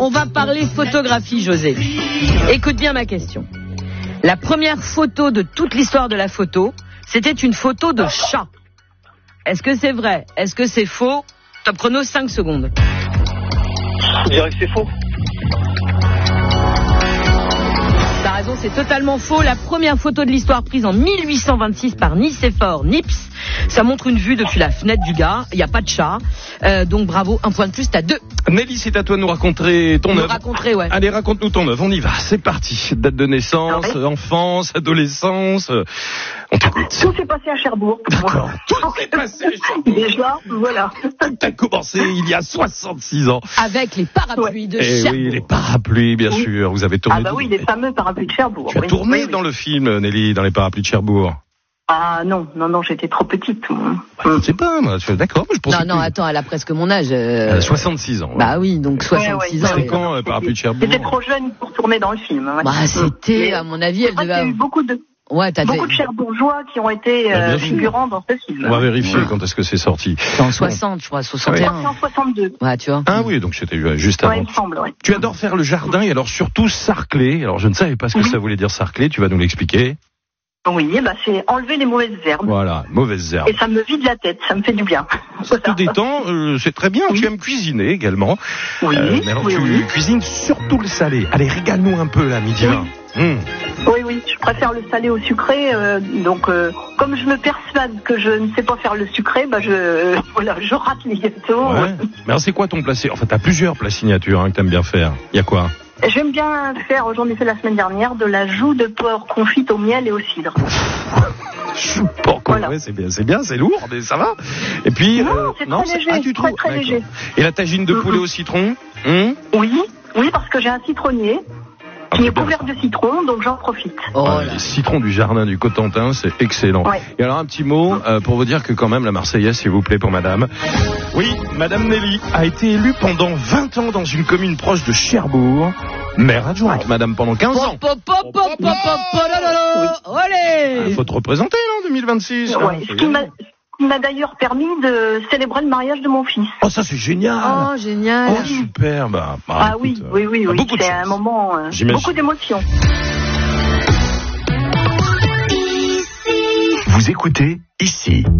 On va parler photographie, José. Écoute bien ma question. La première photo de toute l'histoire de la photo, c'était une photo de chat. Est-ce que c'est vrai? Est-ce que c'est faux? Top chrono, 5 secondes. Je dirais que c'est faux. T'as raison, c'est totalement faux. La première photo de l'histoire prise en 1826 par Nicéphore Nips. Ça montre une vue depuis la fenêtre du gars. Il n'y a pas de chat. Donc bravo, un point de plus, t'as 2. Nelly, c'est à toi de nous raconter ton œuvre. Ouais. Allez, raconte-nous ton œuvre, on y va, c'est parti. Date de naissance, enfance, adolescence. On t'écoute. Tout s'est passé à Cherbourg. D'accord, tout s'est passé à Cherbourg. Déjà, voilà. Tout a commencé il y a 66 ans. Avec les parapluies de Cherbourg. Oui, les parapluies, bien sûr. Vous avez tourné. Ah bah oui, les fameux parapluies de Cherbourg. Tu as tourné dans le film, Nelly, dans les parapluies de Cherbourg. Ah non, j'étais trop petite. Je ne sais pas, moi. D'accord, je pensais. Non, attends, elle a presque mon âge. 66 ans. Ouais. Bah oui, donc 66 ans. C'était quand, parapluie de Cherbourg? J'étais trop jeune pour tourner dans le film. Ouais. Bah c'était, à mon avis, elle devait. Il y a eu beaucoup de Cherbourgeois qui ont été figurants dans ce film. On va vérifier quand est-ce que c'est sorti. C'est en 60, je crois, 61. C'est en 62. Ouais, tu vois. Ah oui, donc c'était juste avant. Ouais, il me semble, ouais. Tu adores faire le jardin et alors surtout sarcler. Alors je ne savais pas ce que ça voulait dire sarcler, tu vas nous l'expliquer. Oui, bah c'est enlever les mauvaises herbes. Voilà, mauvaises herbes. Et ça me vide la tête, ça me fait du bien. Ça te détend, c'est très bien. Tu aimes cuisiner également. Oui, mais alors tu cuisines surtout le salé. Allez, régale-nous un peu là, midi 20. Oui, je préfère le salé au sucré. Donc, comme je me persuade que je ne sais pas faire le sucré, bah je rate les gâteaux. Ouais. Mais alors c'est quoi ton plat? En fait, t'as plusieurs plats signatures que t'aimes bien faire. Il y a quoi? J'aime bien faire, j'en ai fait la semaine dernière, de la joue de porc confite au miel et au cidre. Joue de porc, voilà. Ouais, c'est bien, c'est lourd, mais ça va. Et puis, non, c'est très léger, très léger. Et la tagine de poulet au citron? Oui, parce que j'ai un citronnier qui est couvert de citron, donc j'en profite. Les citrons du jardin du Cotentin, c'est excellent. Ouais. Et alors un petit mot pour vous dire que quand même la Marseillaise, s'il vous plaît, pour madame. Oui, madame Nelly a été élue pendant 20 ans dans une commune proche de Cherbourg. Maire adjointe, madame, pendant 15 ans. Il faut te représenter, non, 2026. Ce qui m'a d'ailleurs permis de célébrer le mariage de mon fils. Oh, ça c'est génial. Oh, génial. Oh, super. Oui. C'est un moment, beaucoup d'émotions. Vous écoutez ici.